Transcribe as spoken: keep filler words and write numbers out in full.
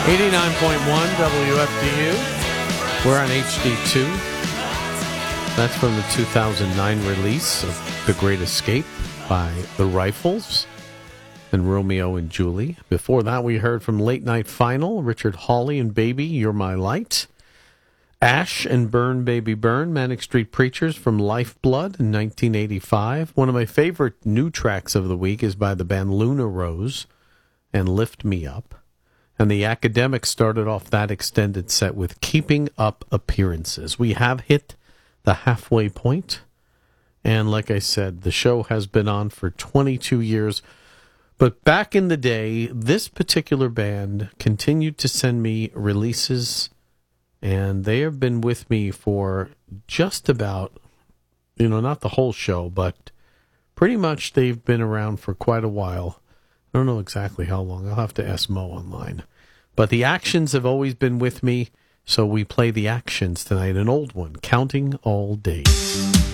eighty-nine point one W F D U. We're on H D two. That's from the two thousand nine release of The Great Escape by The Rifles and Romeo and Julie. Before that, we heard from Late Night Final, Richard Hawley and Baby, You're My Light. Ash and Burn Baby Burn, Manic Street Preachers from Lifeblood in nineteen eighty-five. One of my favorite new tracks of the week is by the band Luna Rose and Lift Me Up. And the Academics started off that extended set with Keeping Up Appearances. We have hit the halfway point. And like I said, the show has been on for twenty-two years. But back in the day, this particular band continued to send me releases, and they have been with me for just about, you know, not the whole show, but pretty much they've been around for quite a while. I don't know exactly how long. I'll have to ask Mo online. But the Actions have always been with me, so we play the Actions tonight, an old one, Counting All Days.